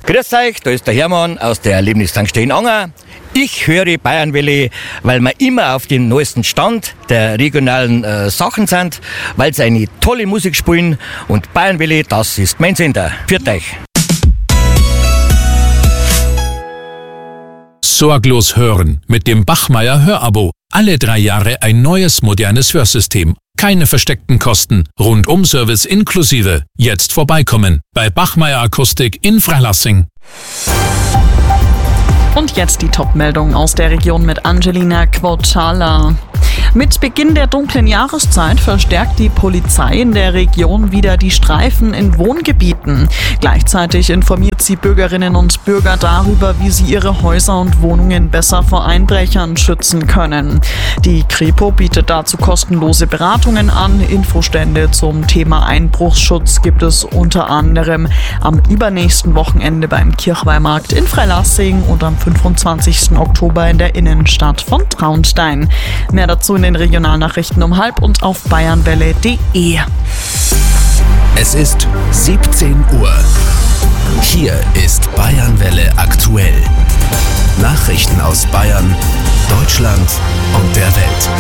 Grüß euch, da ist der Hermann aus der Erlebnis St. Stehen-Anger. Ich höre Bayernwelle, weil wir immer auf dem neuesten Stand der regionalen Sachen sind, weil sie eine tolle Musik spielen und Bayernwelle, das ist mein Sender. Für euch. Sorglos hören mit dem Bachmeier Hörabo. Alle 3 Jahre ein neues, modernes Hörsystem. Keine versteckten Kosten. Rundum-Service inklusive. Jetzt vorbeikommen. Bei Bachmeier Akustik in Freilassing. Und jetzt die Top-Meldung aus der Region mit Angelina Quotala. Mit Beginn der dunklen Jahreszeit verstärkt die Polizei in der Region wieder die Streifen in Wohngebieten. Gleichzeitig informiert sie Bürgerinnen und Bürger darüber, wie sie ihre Häuser und Wohnungen besser vor Einbrechern schützen können. Die Kripo bietet dazu kostenlose Beratungen an. Infostände zum Thema Einbruchsschutz gibt es unter anderem am übernächsten Wochenende beim Kirchweihmarkt in Freilassing und am 25. Oktober in der Innenstadt von Traunstein. Mehr dazu in den Regionalnachrichten um 12:30 und auf bayernwelle.de. Es ist 17 Uhr. Hier ist Bayernwelle aktuell. Nachrichten aus Bayern, Deutschland und der Welt.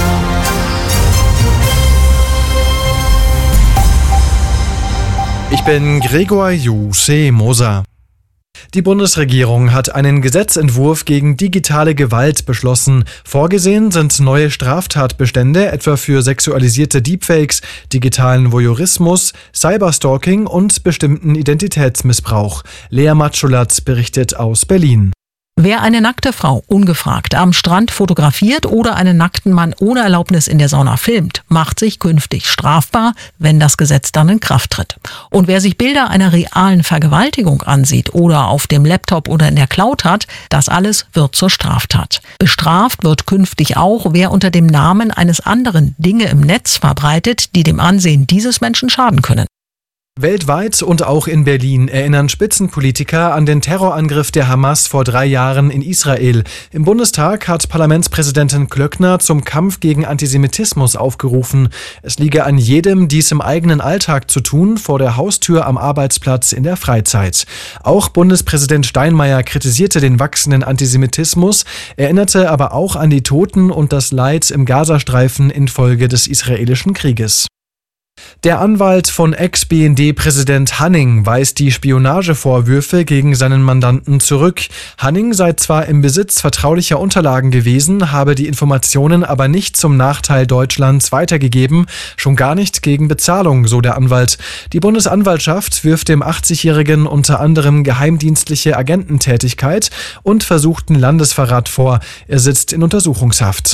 Ich bin Gregor Jusse-Moser. Die Bundesregierung hat einen Gesetzentwurf gegen digitale Gewalt beschlossen. Vorgesehen sind neue Straftatbestände, etwa für sexualisierte Deepfakes, digitalen Voyeurismus, Cyberstalking und bestimmten Identitätsmissbrauch. Lea Matschulat berichtet aus Berlin. Wer eine nackte Frau ungefragt am Strand fotografiert oder einen nackten Mann ohne Erlaubnis in der Sauna filmt, macht sich künftig strafbar, wenn das Gesetz dann in Kraft tritt. Und wer sich Bilder einer realen Vergewaltigung ansieht oder auf dem Laptop oder in der Cloud hat, das alles wird zur Straftat. Bestraft wird künftig auch, wer unter dem Namen eines anderen Dinge im Netz verbreitet, die dem Ansehen dieses Menschen schaden können. Weltweit und auch in Berlin erinnern Spitzenpolitiker an den Terrorangriff der Hamas vor 3 Jahren in Israel. Im Bundestag hat Parlamentspräsidentin Klöckner zum Kampf gegen Antisemitismus aufgerufen. Es liege an jedem, dies im eigenen Alltag zu tun, vor der Haustür, am Arbeitsplatz, in der Freizeit. Auch Bundespräsident Steinmeier kritisierte den wachsenden Antisemitismus, erinnerte aber auch an die Toten und das Leid im Gazastreifen infolge des israelischen Krieges. Der Anwalt von Ex-BND-Präsident Hanning weist die Spionagevorwürfe gegen seinen Mandanten zurück. Hanning sei zwar im Besitz vertraulicher Unterlagen gewesen, habe die Informationen aber nicht zum Nachteil Deutschlands weitergegeben, schon gar nicht gegen Bezahlung, so der Anwalt. Die Bundesanwaltschaft wirft dem 80-Jährigen unter anderem geheimdienstliche Agententätigkeit und versuchten Landesverrat vor. Er sitzt in Untersuchungshaft.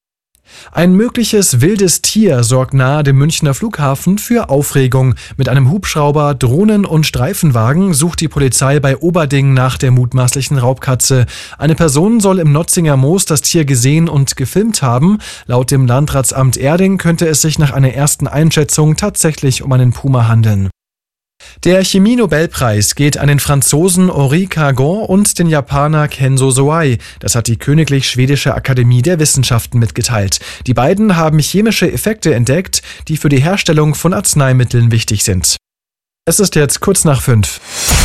Ein mögliches wildes Tier sorgt nahe dem Münchner Flughafen für Aufregung. Mit einem Hubschrauber, Drohnen und Streifenwagen sucht die Polizei bei Oberding nach der mutmaßlichen Raubkatze. Eine Person soll im Notzinger Moos das Tier gesehen und gefilmt haben. Laut dem Landratsamt Erding könnte es sich nach einer ersten Einschätzung tatsächlich um einen Puma handeln. Der Chemie-Nobelpreis geht an den Franzosen Henri Cargon und den Japaner Kenzo Soai. Das hat die Königlich Schwedische Akademie der Wissenschaften mitgeteilt. Die beiden haben chemische Effekte entdeckt, die für die Herstellung von Arzneimitteln wichtig sind. Es ist jetzt kurz nach 5.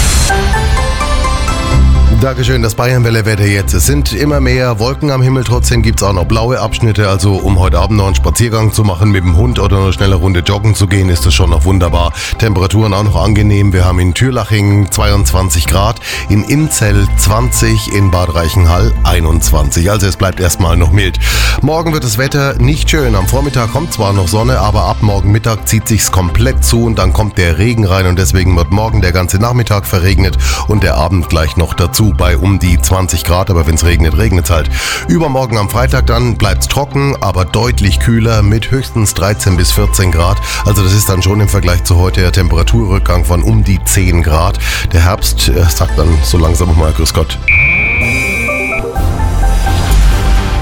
Dankeschön, das Bayernwelle-Wetter jetzt. Es sind immer mehr Wolken am Himmel, trotzdem gibt es auch noch blaue Abschnitte. Also um heute Abend noch einen Spaziergang zu machen mit dem Hund oder eine schnelle Runde joggen zu gehen, ist das schon noch wunderbar. Temperaturen auch noch angenehm. Wir haben in Türlaching 22 Grad, in Inzell 20, in Bad Reichenhall 21. Also es bleibt erstmal noch mild. Morgen wird das Wetter nicht schön. Am Vormittag kommt zwar noch Sonne, aber ab morgen Mittag zieht sich's komplett zu und dann kommt der Regen rein und deswegen wird morgen der ganze Nachmittag verregnet und der Abend gleich noch dazu bei um die 20 Grad, aber wenn es regnet, regnet es halt. Übermorgen am Freitag dann bleibt es trocken, aber deutlich kühler mit höchstens 13 bis 14 Grad. Also das ist dann schon im Vergleich zu heute der Temperaturrückgang von um die 10 Grad. Der Herbst sagt dann so langsam mal Grüß Gott.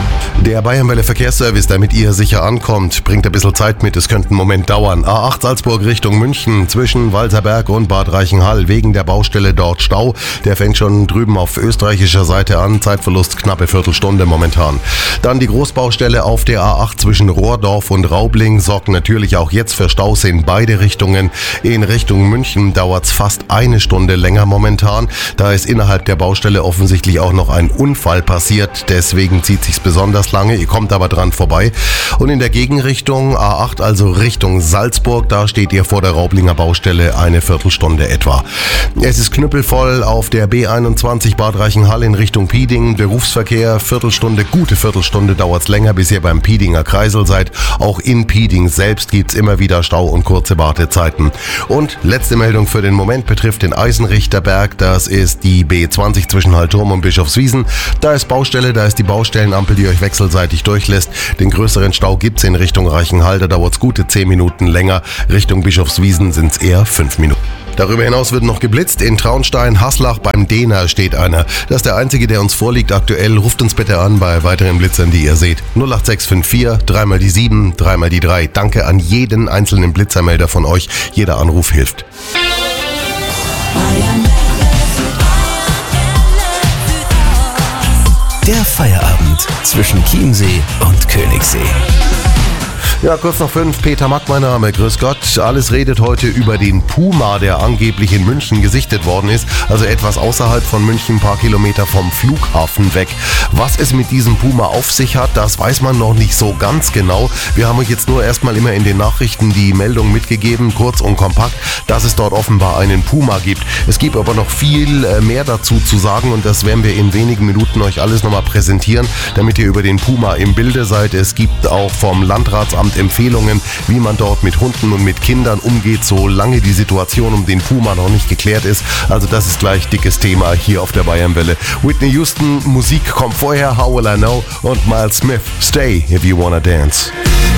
Der Bayernwelle Verkehrsservice, damit ihr sicher ankommt, bringt ein bisschen Zeit mit, es könnte einen Moment dauern. A8 Salzburg Richtung München, zwischen Walserberg und Bad Reichenhall, wegen der Baustelle dort Stau. Der fängt schon drüben auf österreichischer Seite an, Zeitverlust knappe Viertelstunde momentan. Dann die Großbaustelle auf der A8 zwischen Rohrdorf und Raubling sorgt natürlich auch jetzt für Staus in beide Richtungen. In Richtung München dauert's fast eine Stunde länger momentan. Da ist innerhalb der Baustelle offensichtlich auch noch ein Unfall passiert, deswegen zieht sich's besonders lange, ihr kommt aber dran vorbei. Und in der Gegenrichtung A8, also Richtung Salzburg, da steht ihr vor der Raublinger Baustelle eine Viertelstunde etwa. Es ist knüppelvoll auf der B21 Bad Reichenhall in Richtung Pieding. Berufsverkehr, gute Viertelstunde dauert's länger, bis ihr beim Piedinger Kreisel seid. Auch in Pieding selbst gibt's immer wieder Stau und kurze Wartezeiten. Und letzte Meldung für den Moment betrifft den Eisenrichterberg. Das ist die B20 zwischen Hallturm und Bischofswiesen. Da ist Baustelle, da ist die Baustellenampel, die euch wechselseitig durchlässt. Den größeren Stau gibt's in Richtung Reichenhall, da dauert's gute 10 Minuten länger. Richtung Bischofswiesen sind's eher 5 Minuten. Darüber hinaus wird noch geblitzt. In Traunstein, Haslach beim Dehner steht einer. Das ist der einzige, der uns vorliegt aktuell. Ruft uns bitte an bei weiteren Blitzern, die ihr seht. 08654, 3 die 7, 3 die 3. Danke an jeden einzelnen Blitzermelder von euch. Jeder Anruf hilft. Der Feierabend zwischen Chiemsee und Königssee. Ja, kurz nach 5, Peter Mack mein Name, grüß Gott. Alles redet heute über den Puma, der angeblich in München gesichtet worden ist, also etwas außerhalb von München, ein paar Kilometer vom Flughafen weg. Was es mit diesem Puma auf sich hat, das weiß man noch nicht so ganz genau. Wir haben euch jetzt nur erstmal immer in den Nachrichten die Meldung mitgegeben, kurz und kompakt, dass es dort offenbar einen Puma gibt. Es gibt aber noch viel mehr dazu zu sagen und das werden wir in wenigen Minuten euch alles nochmal präsentieren, damit ihr über den Puma im Bilde seid. Es gibt auch vom Landratsamt Empfehlungen, wie man dort mit Hunden und mit Kindern umgeht, solange die Situation um den Puma noch nicht geklärt ist. Also das ist gleich dickes Thema hier auf der Bayernwelle. Whitney Houston, Musik kommt vorher, How Will I Know, und Miles Smith, Stay If You Wanna Dance.